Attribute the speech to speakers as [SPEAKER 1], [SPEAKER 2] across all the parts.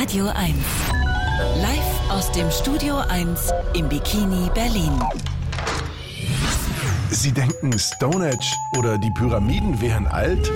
[SPEAKER 1] Radio 1. Live aus dem Studio 1 im Bikini Berlin.
[SPEAKER 2] Sie denken, Stonehenge oder die Pyramiden wären alt?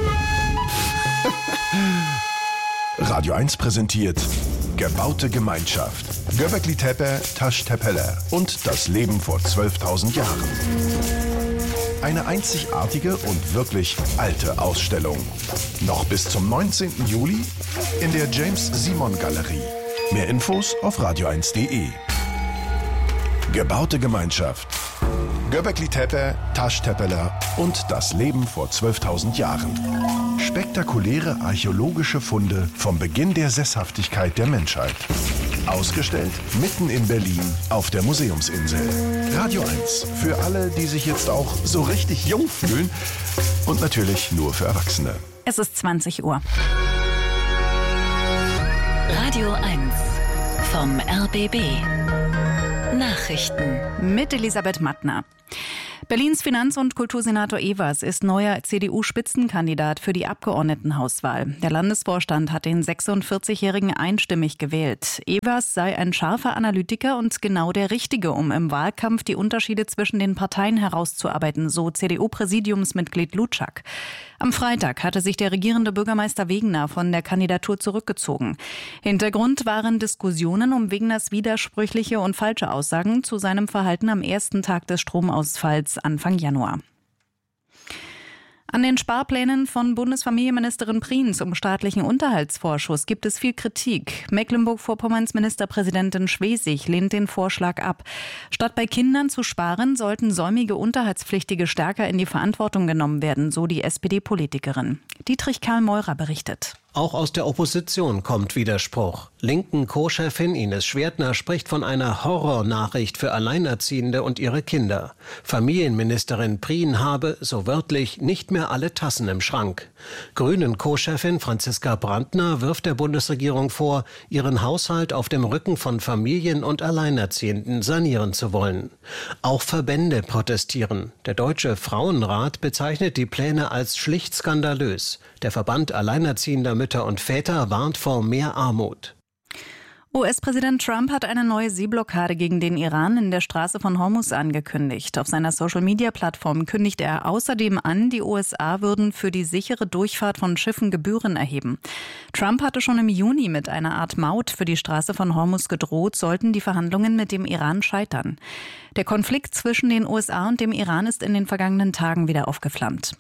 [SPEAKER 2] Radio 1 präsentiert Gebaute Gemeinschaft. Göbekli Tepe, Taş Tepeler und das Leben vor 12.000 Jahren. Eine einzigartige und wirklich alte Ausstellung. Noch bis zum 19. Juli in der James-Simon-Galerie. Mehr Infos auf radio1.de. Gebaute Gemeinschaft. Göbekli Tepe, Taş Tepeler und das Leben vor 12.000 Jahren. Spektakuläre archäologische Funde vom Beginn der Sesshaftigkeit der Menschheit. Ausgestellt mitten in Berlin auf der Museumsinsel. Radio 1 für alle, die sich jetzt auch so richtig jung fühlen und natürlich nur für Erwachsene.
[SPEAKER 3] Es ist 20 Uhr.
[SPEAKER 1] Radio 1 vom RBB. Nachrichten
[SPEAKER 3] Mit Elisabeth Mattner. Berlins Finanz- und Kultursenator Evers ist neuer CDU-Spitzenkandidat für die Abgeordnetenhauswahl. Der Landesvorstand hat den 46-Jährigen einstimmig gewählt. Evers sei ein scharfer Analytiker und genau der Richtige, um im Wahlkampf die Unterschiede zwischen den Parteien herauszuarbeiten, so CDU-Präsidiumsmitglied Lutschak. Am Freitag hatte sich der regierende Bürgermeister Wegener von der Kandidatur zurückgezogen. Hintergrund waren Diskussionen um Wegeners widersprüchliche und falsche Aussagen zu seinem Verhalten am ersten Tag des Stromausfalls Anfang Januar. An den Sparplänen von Bundesfamilienministerin Prien zum staatlichen Unterhaltsvorschuss gibt es viel Kritik. Mecklenburg-Vorpommerns Ministerpräsidentin Schwesig lehnt den Vorschlag ab. Statt bei Kindern zu sparen, sollten säumige Unterhaltspflichtige stärker in die Verantwortung genommen werden, so die SPD-Politikerin. Dietrich Karl Meurer berichtet.
[SPEAKER 4] Auch aus der Opposition kommt Widerspruch. Linken Co-Chefin Ines Schwertner spricht von einer Horrornachricht für Alleinerziehende und ihre Kinder. Familienministerin Prien habe, so wörtlich, nicht mehr alle Tassen im Schrank. Grünen Co-Chefin Franziska Brandner wirft der Bundesregierung vor, ihren Haushalt auf dem Rücken von Familien und Alleinerziehenden sanieren zu wollen. Auch Verbände protestieren. Der Deutsche Frauenrat bezeichnet die Pläne als schlicht skandalös. Der Verband Alleinerziehender Mütter und Väter warnt vor mehr Armut.
[SPEAKER 3] US-Präsident Trump hat eine neue Seeblockade gegen den Iran in der Straße von Hormuz angekündigt. Auf seiner Social-Media-Plattform kündigt er außerdem an, die USA würden für die sichere Durchfahrt von Schiffen Gebühren erheben. Trump hatte schon im Juni mit einer Art Maut für die Straße von Hormuz gedroht, sollten die Verhandlungen mit dem Iran scheitern. Der Konflikt zwischen den USA und dem Iran ist in den vergangenen Tagen wieder aufgeflammt.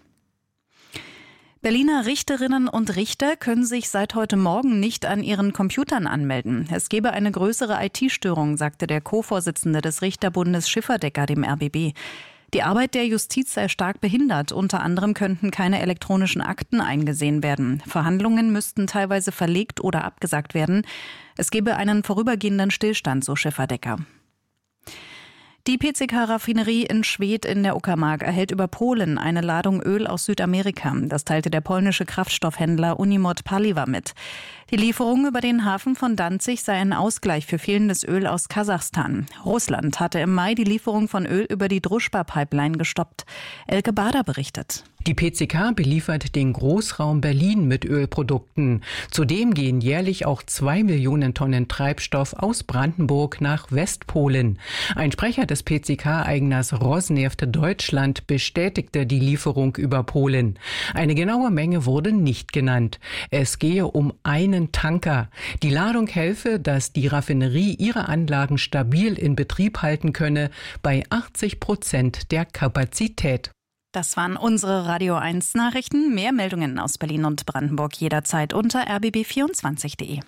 [SPEAKER 3] Berliner Richterinnen und Richter können sich seit heute Morgen nicht an ihren Computern anmelden. Es gebe eine größere IT-Störung, sagte der Co-Vorsitzende des Richterbundes Schifferdecker dem RBB. Die Arbeit der Justiz sei stark behindert. Unter anderem könnten keine elektronischen Akten eingesehen werden. Verhandlungen müssten teilweise verlegt oder abgesagt werden. Es gebe einen vorübergehenden Stillstand, so Schifferdecker. Die PCK-Raffinerie in Schwedt in der Uckermark erhält über Polen eine Ladung Öl aus Südamerika. Das teilte der polnische Kraftstoffhändler Unimod Paliwa mit. Die Lieferung über den Hafen von Danzig sei ein Ausgleich für fehlendes Öl aus Kasachstan. Russland hatte im Mai die Lieferung von Öl über die Druschba-Pipeline gestoppt. Elke Bader berichtet.
[SPEAKER 5] Die PCK beliefert den Großraum Berlin mit Ölprodukten. Zudem gehen jährlich auch 2 Millionen Tonnen Treibstoff aus Brandenburg nach Westpolen. Ein Sprecher des PCK-Eigners Rosneft Deutschland bestätigte die Lieferung über Polen. Eine genaue Menge wurde nicht genannt. Es gehe um einen Tanker. Die Ladung helfe, dass die Raffinerie ihre Anlagen stabil in Betrieb halten könne, bei 80% der Kapazität.
[SPEAKER 3] Das waren unsere Radio 1 Nachrichten. Mehr Meldungen aus Berlin und Brandenburg jederzeit unter rbb24.de.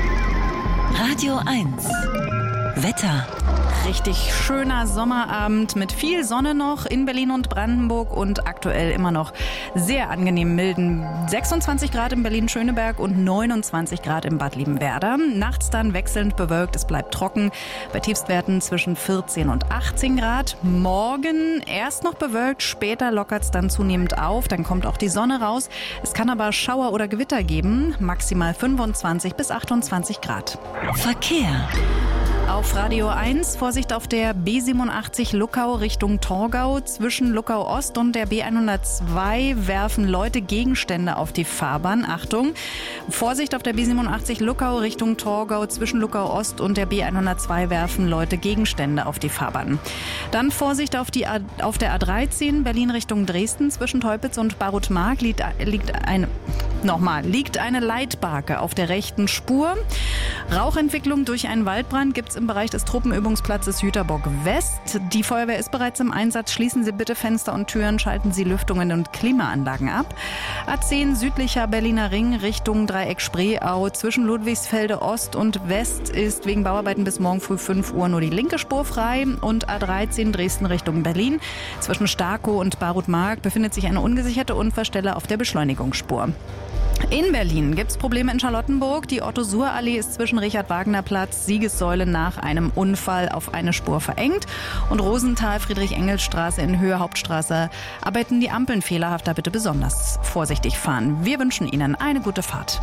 [SPEAKER 1] Radio 1 Wetter.
[SPEAKER 3] Richtig schöner Sommerabend mit viel Sonne noch in Berlin und Brandenburg und aktuell immer noch sehr angenehm milden 26 Grad in Berlin-Schöneberg und 29 Grad in Bad Liebenwerda. Nachts dann wechselnd bewölkt, es bleibt trocken bei Tiefstwerten zwischen 14 und 18 Grad. Morgen erst noch bewölkt, später lockert es dann zunehmend auf, dann kommt auch die Sonne raus. Es kann aber Schauer oder Gewitter geben, maximal 25 bis 28 Grad.
[SPEAKER 1] Verkehr.
[SPEAKER 3] Auf Radio 1, Vorsicht auf der B87 Luckau Richtung Torgau. Zwischen Luckau Ost und der B102 werfen Leute Gegenstände auf die Fahrbahn. Achtung, Vorsicht auf der B87 Luckau Richtung Torgau. Zwischen Luckau Ost und der B102 werfen Leute Gegenstände auf die Fahrbahn. Dann Vorsicht auf der A13 Berlin Richtung Dresden. Zwischen Teupitz und Barutmark liegt eine Leitbarke auf der rechten Spur. Rauchentwicklung durch einen Waldbrand gibt es im Bereich des Truppenübungsplatzes Jüterbock West. Die Feuerwehr ist bereits im Einsatz. Schließen Sie bitte Fenster und Türen, schalten Sie Lüftungen und Klimaanlagen ab. A10 südlicher Berliner Ring Richtung Dreieck Spreeau. Zwischen Ludwigsfelde Ost und West ist wegen Bauarbeiten bis morgen früh 5 Uhr nur die linke Spur frei. Und A13 Dresden Richtung Berlin. Zwischen Starkow und Barutmark befindet sich eine ungesicherte Unfallstelle auf der Beschleunigungsspur. In Berlin gibt es Probleme in Charlottenburg. Die Otto-Suhr-Allee ist zwischen Richard-Wagner-Platz, Siegessäule nach einem Unfall auf eine Spur verengt. Und Rosenthal-Friedrich-Engels-Straße in Höhe Hauptstraße arbeiten die Ampeln fehlerhaft. Da bitte besonders vorsichtig fahren. Wir wünschen Ihnen eine gute Fahrt.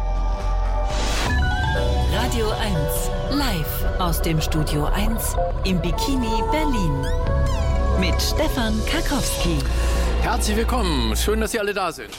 [SPEAKER 1] Radio 1, live aus dem Studio 1 im Bikini Berlin. Mit Stefan Karkowski.
[SPEAKER 6] Herzlich willkommen. Schön, dass Sie alle da sind.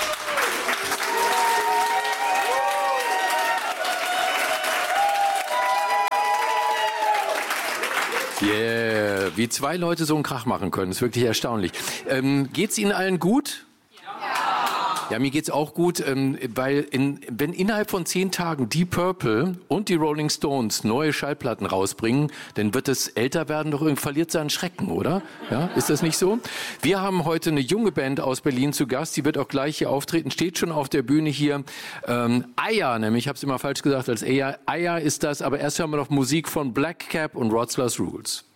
[SPEAKER 6] Yeah, wie zwei Leute so einen Krach machen können, ist wirklich erstaunlich. Geht's Ihnen allen gut? Ja, mir geht's auch gut, weil wenn innerhalb von 10 Tagen Deep Purple und die Rolling Stones neue Schallplatten rausbringen, dann wird es älter werden, doch irgendwie verliert seinen Schrecken, oder? Ja, ist das nicht so? Wir haben heute eine junge Band aus Berlin zu Gast, die wird auch gleich hier auftreten, steht schon auf der Bühne hier. Aya, nämlich, ich habe es immer falsch gesagt, als Aya ist das, aber erst hören wir noch Musik von Black Cap und Wroclaw's Rules.